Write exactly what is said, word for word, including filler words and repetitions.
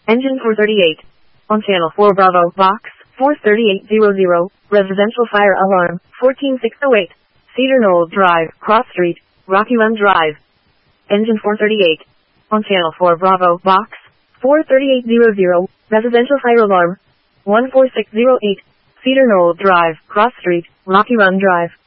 Engine four thirty-eight. On channel four Bravo, box four thirty-eight hundred, residential fire alarm, fourteen six oh eight. Cedar Knoll Drive, Cross Street, Rocky Run Drive. Engine four thirty-eight. On channel four Bravo, box four thirty-eight hundred, residential fire alarm, one four six oh eight. Cedar Knoll Drive, Cross Street, Rocky Run Drive.